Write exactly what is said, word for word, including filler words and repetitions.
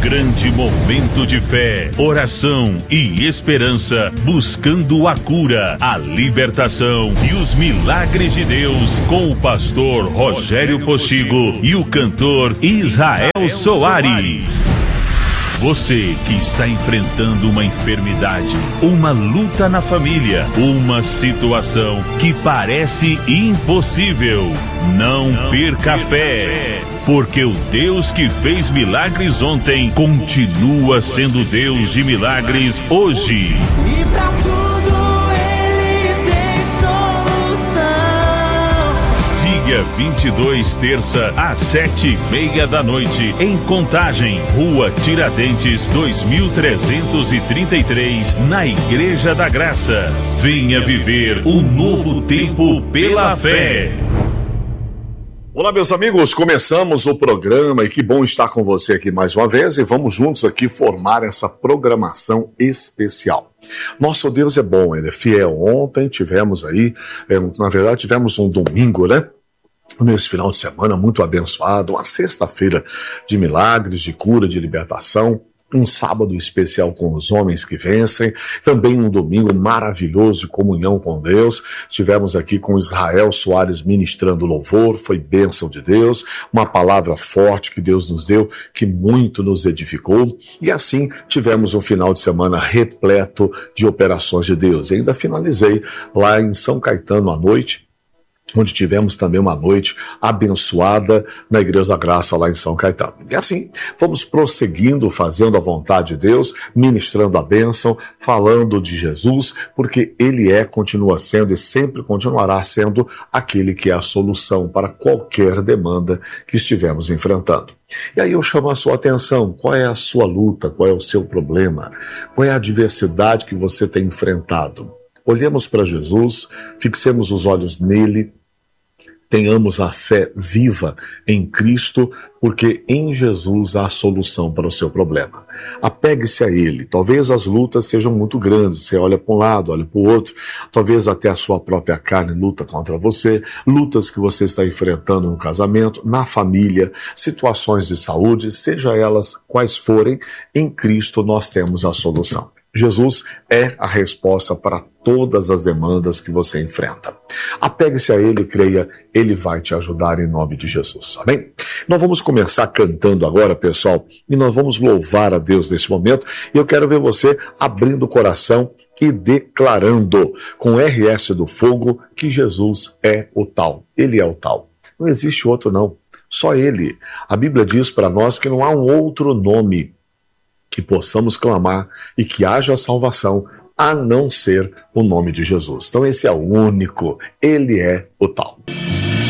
grande momento de fé, oração e esperança, buscando a cura, a libertação e os milagres de Deus, com o pastor Rogério Postigo e o cantor Israel Soares. Você que está enfrentando uma enfermidade, uma luta na família, uma situação que parece impossível, não, não perca a fé, porque o Deus que fez milagres ontem continua sendo Deus de milagres hoje. E pra tudo Ele tem solução. Dia vinte e dois, terça, às sete e meia da noite, em Contagem, Rua Tiradentes, dois mil trezentos e trinta e três, na Igreja da Graça. Venha viver um novo tempo pela fé. Olá, meus amigos, começamos o programa e que bom estar com você aqui mais uma vez e vamos juntos aqui formar essa programação especial. Nosso Deus é bom, Ele é fiel. Ontem tivemos aí, na verdade tivemos um domingo, né? Nesse final de semana muito abençoado, uma sexta-feira de milagres, de cura, de libertação, um sábado especial com os homens que vencem, também um domingo maravilhoso de comunhão com Deus. Tivemos aqui com Israel Soares ministrando louvor, foi bênção de Deus, uma palavra forte que Deus nos deu, que muito nos edificou, e assim tivemos um final de semana repleto de operações de Deus. E ainda finalizei lá em São Caetano à noite, onde tivemos também uma noite abençoada na Igreja da Graça lá em São Caetano. E assim, vamos prosseguindo, fazendo a vontade de Deus, ministrando a bênção, falando de Jesus, porque Ele é, continua sendo e sempre continuará sendo aquele que é a solução para qualquer demanda que estivermos enfrentando. E aí eu chamo a sua atenção, qual é a sua luta, qual é o seu problema, qual é a adversidade que você tem enfrentado? Olhemos para Jesus, fixemos os olhos nele, tenhamos a fé viva em Cristo, porque em Jesus há a solução para o seu problema. Apegue-se a Ele. Talvez as lutas sejam muito grandes, você olha para um lado, olha para o outro, talvez até a sua própria carne luta contra você, lutas que você está enfrentando no casamento, na família, situações de saúde, seja elas quais forem, em Cristo nós temos a solução. Jesus é a resposta para todas as demandas que você enfrenta. Apegue-se a Ele e creia, Ele vai te ajudar em nome de Jesus, amém? Nós vamos começar cantando agora, pessoal, e nós vamos louvar a Deus nesse momento, e eu quero ver você abrindo o coração e declarando com R S do fogo que Jesus é o tal, Ele é o tal. Não existe outro não, só Ele. A Bíblia diz para nós que não há um outro nome que possamos clamar e que haja salvação, a não ser o nome de Jesus. Então esse é o único, Ele é o tal.